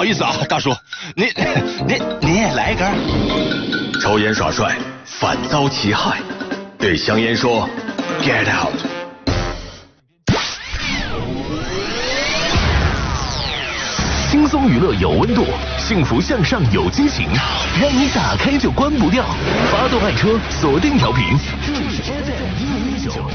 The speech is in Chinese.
意思啊，大叔，您也来一根。 抽烟耍帅，反遭其害。对香烟说 ，Get out。 轻松娱乐有温度，幸福向上有激情，让你打开就关不掉。发动爱车，锁定调频，这里是 FM 119。